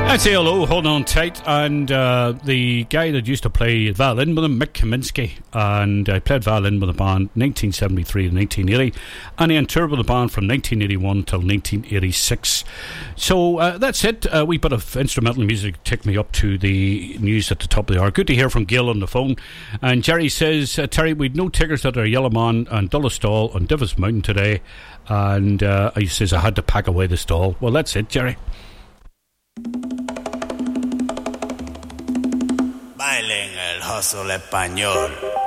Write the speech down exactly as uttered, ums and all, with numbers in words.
I'd say hello, hold on tight, and uh, the guy that used to play violin with him, Mick Kaminsky, and I played violin with the band nineteen seventy-three to nineteen eighty, and he toured with the band from nineteen eighty-one till nineteen eighty-six. So uh, that's it, a wee bit of instrumental music to take me up to the news at the top of the hour. Good to hear from Gil on the phone, and Jerry says, uh, Terry, we'd no tickets at our Yellowman and Dullastall on Divis Mountain today, and uh, he says I had to pack away the stall. Well, that's it, Jerry. Bailen el hustle español.